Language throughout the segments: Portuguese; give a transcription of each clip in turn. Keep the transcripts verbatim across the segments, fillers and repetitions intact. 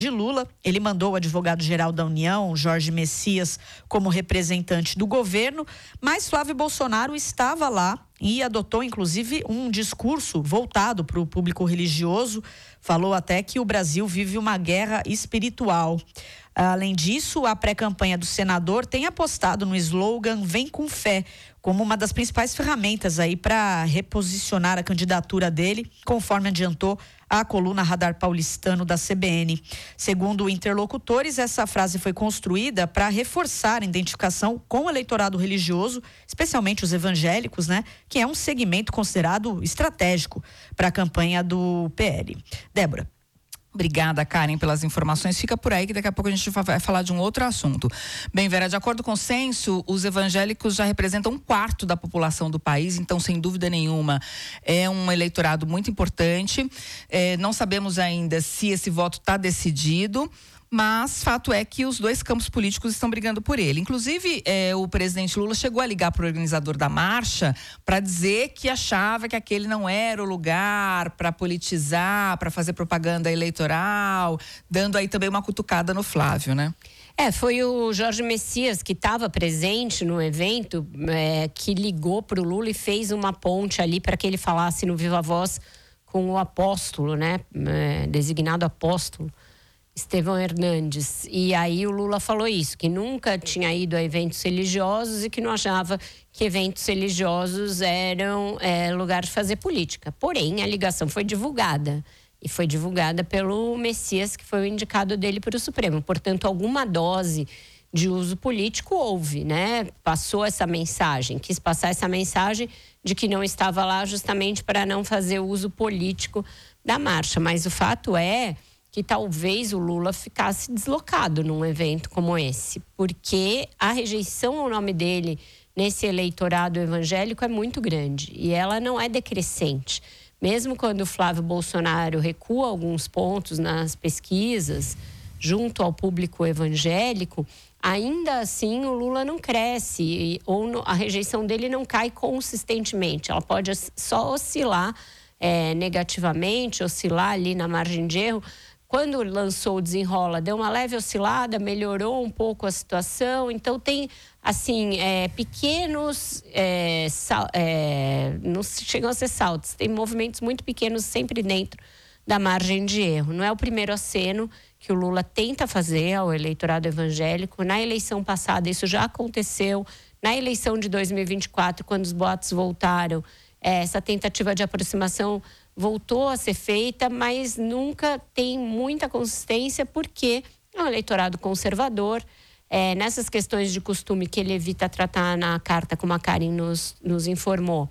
de Lula. Ele mandou o advogado-geral da União, Jorge Messias, como representante do governo, mas Flávio Bolsonaro estava lá e adotou, inclusive, um discurso voltado para o público religioso. Falou até que o Brasil vive uma guerra espiritual. Além disso, a pré-campanha do senador tem apostado no slogan "Vem com fé", como uma das principais ferramentas aí para reposicionar a candidatura dele, conforme adiantou a coluna Radar Paulistano da C B N. Segundo interlocutores, essa frase foi construída para reforçar a identificação com o eleitorado religioso, especialmente os evangélicos, né, que é um segmento considerado estratégico para a campanha do P L. Débora. Obrigada, Karen, pelas informações. Fica por aí que daqui a pouco a gente vai falar de um outro assunto. Bem, Vera, de acordo com o censo, os evangélicos já representam um quarto da população do país, então, sem dúvida nenhuma, é um eleitorado muito importante. É, não sabemos ainda se esse voto está decidido, mas fato é que os dois campos políticos estão brigando por ele. Inclusive, eh, o presidente Lula chegou a ligar para o organizador da marcha para dizer que achava que aquele não era o lugar para politizar, para fazer propaganda eleitoral, dando aí também uma cutucada no Flávio, né? É, foi o Jorge Messias que estava presente no evento, é, que ligou para o Lula e fez uma ponte ali para que ele falasse no Viva Voz com o apóstolo, né? É, designado apóstolo Estevão Hernandes. E aí o Lula falou isso, que nunca tinha ido a eventos religiosos e que não achava que eventos religiosos eram é, lugar de fazer política. Porém, a ligação foi divulgada. E foi divulgada pelo Messias, que foi o indicado dele para o Supremo. Portanto, alguma dose de uso político houve, né? Passou essa mensagem, quis passar essa mensagem de que não estava lá justamente para não fazer uso político da marcha. Mas o fato é que talvez o Lula ficasse deslocado num evento como esse, porque a rejeição ao nome dele nesse eleitorado evangélico é muito grande e ela não é decrescente. Mesmo quando o Flávio Bolsonaro recua alguns pontos nas pesquisas junto ao público evangélico, ainda assim o Lula não cresce ou a rejeição dele não cai consistentemente. Ela pode só oscilar é, negativamente, oscilar ali na margem de erro. Quando lançou o Desenrola, deu uma leve oscilada, melhorou um pouco a situação. Então, tem, assim, é, pequenos... É, sal, é, não chegam a ser saltos. Tem movimentos muito pequenos sempre dentro da margem de erro. Não é o primeiro aceno que o Lula tenta fazer ao eleitorado evangélico. Na eleição passada, isso já aconteceu. Na eleição de dois mil e vinte e quatro, quando os boatos voltaram, é, essa tentativa de aproximação voltou a ser feita, mas nunca tem muita consistência porque é um eleitorado conservador. É, nessas questões de costume que ele evita tratar na carta, como a Karen nos, nos informou,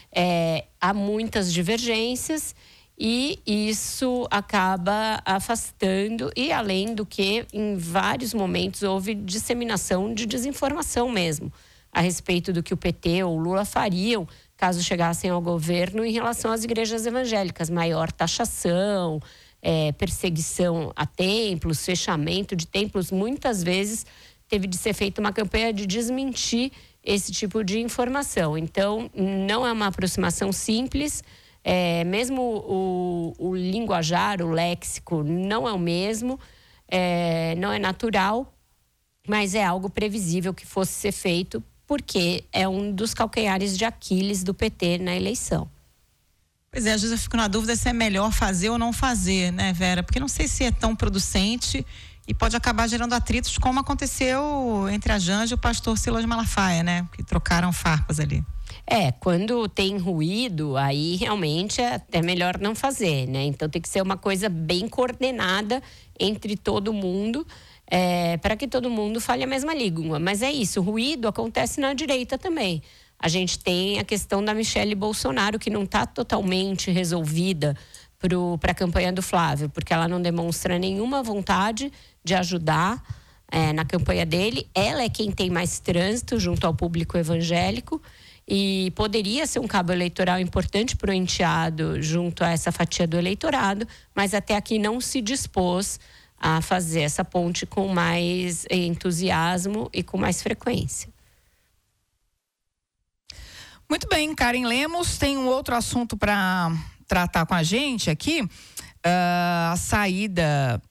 é, há muitas divergências e isso acaba afastando, e além do que, em vários momentos houve disseminação de desinformação mesmo, a respeito do que o P T ou o Lula fariam caso chegassem ao governo em relação às igrejas evangélicas, maior taxação, é, perseguição a templos, fechamento de templos. Muitas vezes teve de ser feita uma campanha de desmentir esse tipo de informação. Então, não é uma aproximação simples, é, mesmo o, o linguajar, o léxico não é o mesmo, é, não é natural, mas é algo previsível que fosse ser feito, porque é um dos calcanhares de Aquiles do P T na eleição. Pois é, às vezes eu fico na dúvida se é melhor fazer ou não fazer, né, Vera? Porque não sei se é tão producente e pode acabar gerando atritos, como aconteceu entre a Janja e o pastor Silas Malafaia, né? Que trocaram farpas ali. É, quando tem ruído, aí realmente é até melhor não fazer, né? Então tem que ser uma coisa bem coordenada entre todo mundo, É, para que todo mundo fale a mesma língua. Mas é isso, o ruído acontece na direita também. A gente tem a questão da Michele Bolsonaro, que não está totalmente resolvida para a campanha do Flávio, porque ela não demonstra nenhuma vontade de ajudar é, na campanha dele. Ela é quem tem mais trânsito junto ao público evangélico e poderia ser um cabo eleitoral importante para o enteado junto a essa fatia do eleitorado, mas até aqui não se dispôs a fazer essa ponte com mais entusiasmo e com mais frequência. Muito bem, Karen Lemos, tem um outro assunto para tratar com a gente aqui. Uh, a saída